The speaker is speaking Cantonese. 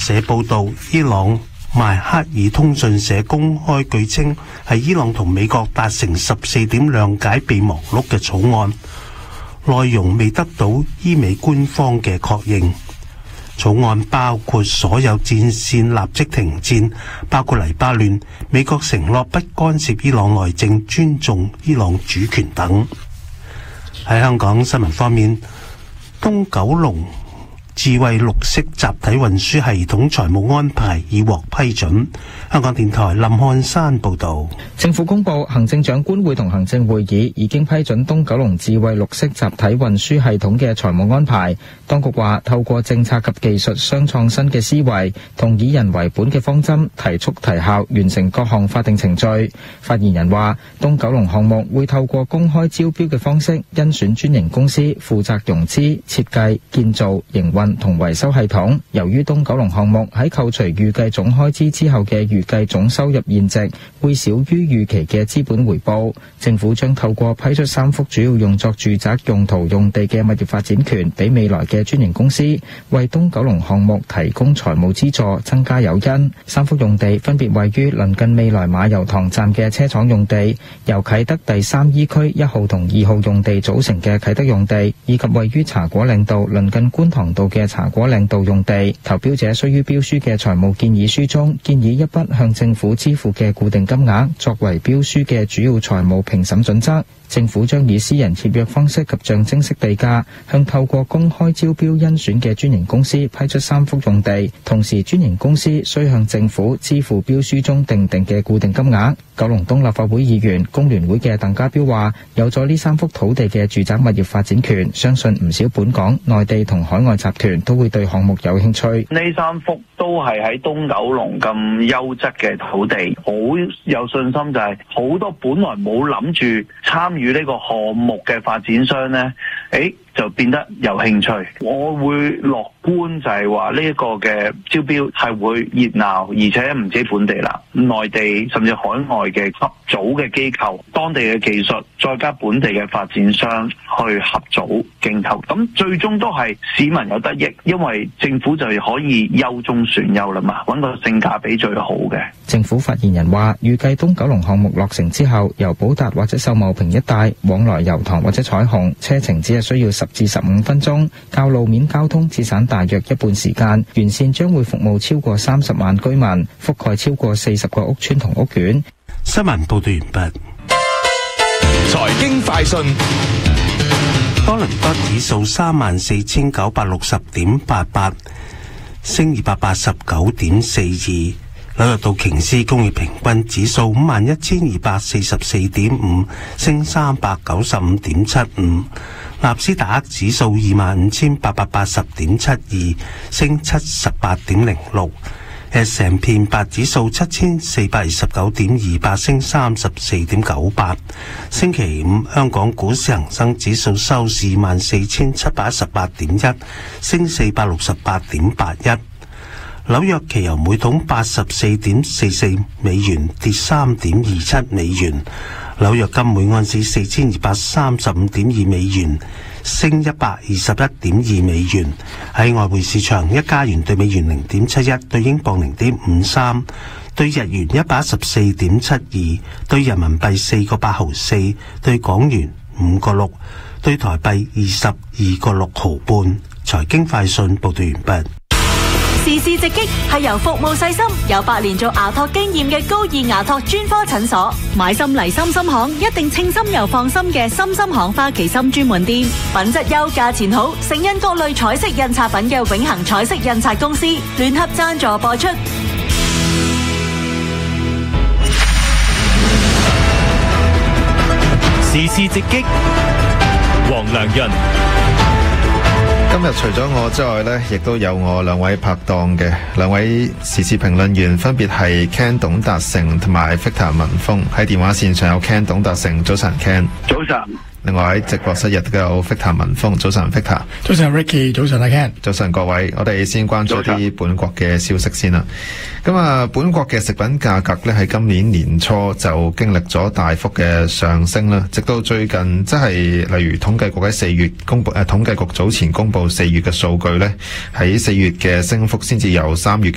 社報道，伊朗邁克爾通訊社公開據稱，係伊朗同美國達成14點諒解備忘錄嘅草案，內容未得到伊美官方嘅確認。草案包括所有戰線立即停戰，包括黎巴嫩，美國承諾不干涉伊朗內政，尊重伊朗主權等。喺香港新聞方面，東九龍智慧綠色集體運輸系統財務安排已獲批准。香港電台林漢山報道。 政府公布，行政長官會同行政會議已經批准東九龍智慧綠色集體運輸系統嘅財務安排。當局話，透過政策及技術雙創新嘅思維，同以人為本嘅方針，提速提效，完成各項法定程序。發言人話，東九龍項目會透過公開招標嘅方式，甄選專營公司負責融資、設計、建造、營運同維修系統。由於東九龍項目喺扣除預計總開支之後嘅預計總收入現值會少於預期嘅資本回報，政府將透過批出3幅主要用作住宅用途用地嘅物業發展權俾未來嘅專營公司，為東九龍項目提供財務資助，增加誘因。3幅用地分別位於鄰近未來馬油塘站嘅車廠用地，由啟德第3醫區1號同2號用地組成嘅啟德用地，以及位於茶果嶺道鄰近觀塘道嘅茶果嶺道用地。投標者需於標書嘅財務建議書中建議一筆向政府支付嘅固定金額，作為標書嘅主要財務評審準則。政府將以私人協約方式及象徵式地價，向透過公開招標甄選嘅專營公司批出3幅用地，同時專營公司需向政府支付標書中訂定嘅固定金額。九龍東立法會議員工聯會嘅鄧家彪話，有咗呢3幅土地嘅住宅物業發展權，相信唔少本港、內地同海外集團都會對項目有興趣。 呢3幅都係喺東九龍咁優質嘅土地，好有信心就係好多本來冇諗住參與呢個項目嘅發展商呢，就變得有興趣。我會樂觀就係話呢一個嘅招標係會熱鬧，而且唔止本地啦，內地甚至海外嘅合組嘅機構、當地嘅技術，再加本地嘅發展商去合組競投，咁最終都係市民有得益，因為政府就可以優中選優啦嘛，揾個性價比最好嘅。 政府發言人話，預計東九龍項目落成之後，由寶達或者秀茂坪一帶往來油塘或者彩虹，車程只係需要10至15分鐘，較路面交通節省大約一半時間。完善將會服務超過30萬居民，覆蓋超過40個屋邨同屋苑。 新聞報道完畢。 財經快訊。 多倫多指數34,960.88，升289.42。紐約道瓊斯工業平均指數51,244.5，升395.75。納斯達克指數25,880.72，升78.06。S&P 500指數7,429.28，升34.98。星期五香港股市恒生指數收市24,718.1，升468.81。紐約期油每桶84.44美元，跌3.27美元。紐約金每安士4,235.2美元，升121.2美元。喺外匯市場，一加元對美元0.71，對英鎊0.53，對日元114.72，對人民幣4.8毫4，對港元5.6，對台幣22.6毫半。財經快訊報道完畢。 時事直擊係由服務細心、有8年做牙托經驗嘅高爾牙托專科診所，買心嚟心心行，一定稱心又放心嘅心心行花旗參專門店，品質優、價錢好，盛印各類彩色印刷品嘅永恆彩色印刷公司聯合贊助播出。 時事直擊，黃良潤。 今日除咗我之外呢，亦都有我2位拍檔嘅2位時事評論員，分別係 Ken 董達成同埋 Victor 文峰。喺電話線上有 Ken 董達成，早晨 Ken。 早晨。 另外喺直播室亦都有 Victor 文峰，早晨 Victor。 早晨 Ricky， 早晨 Ken。 早晨各位，我哋先關注啲本國嘅消息先啦。咁啊，本國嘅食品價格咧喺今年年初就經歷咗大幅嘅上升啦，直到最近即係例如統計局喺4月公布統計局早前公布4月嘅數據咧，喺4月嘅升幅先至由3月嘅